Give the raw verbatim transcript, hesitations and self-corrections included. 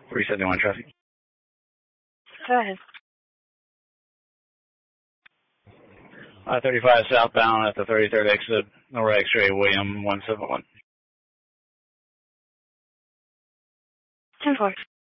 three seventy-one traffic. Go ahead. I thirty-five southbound at the thirty-third exit, Nora X-ray, William one seven one. ten four.